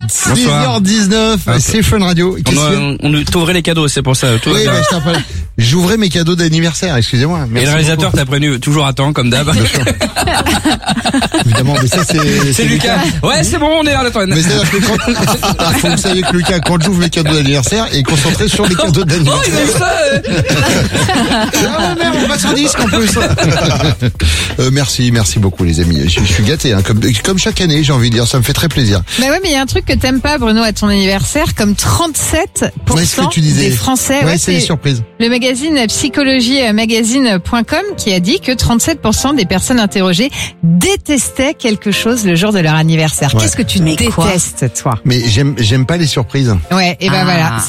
Bonsoir. 6h19, c'est Fun Radio. On t'ouvrait les cadeaux, c'est pour ça. Tout Oui, je t'en parle. J'ouvrais mes cadeaux d'anniversaire, excusez-moi. Et le réalisateur t'a prévenu toujours à temps, comme d'hab. Évidemment, mais ça c'est Lucas. Ouais, c'est bon, on est là, le temps. Mais c'est-à-dire que faut que vous sachiez que Lucas, quand j'ouvre mes cadeaux d'anniversaire, est concentré sur les cadeaux d'anniversaire. Oh, il a eu ça. Ah merde, on passe en disque en plus. Merci beaucoup les amis. Je suis gâté, hein. Comme chaque année, j'ai envie de dire, ça me fait très plaisir. Bah ouais, mais il y a un truc que t'aimes pas, Bruno, à ton anniversaire, comme 37% Ouais, ce que tu disais. des Français. Ouais, c'est une surprise. Le magazine psychologiemagazine.com qui a dit que 37% des personnes interrogées détestaient quelque chose le jour de leur anniversaire. Ouais. Qu'est-ce que tu détestes, toi? Mais j'aime pas les surprises. Ouais, et ben voilà.